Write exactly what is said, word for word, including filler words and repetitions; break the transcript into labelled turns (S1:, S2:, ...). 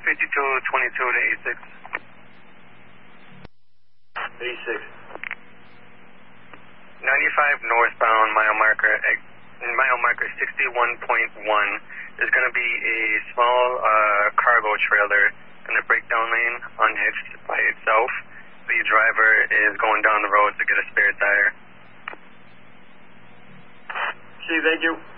S1: fifty-two twenty-two to eighty-six.
S2: eighty-six.
S1: ninety-five northbound, mile marker, mile marker sixty-one point one. There's going to be a small uh, cargo trailer in the breakdown lane, unhitched by itself. The driver is going down the road to get a spare tire.
S2: See, thank you.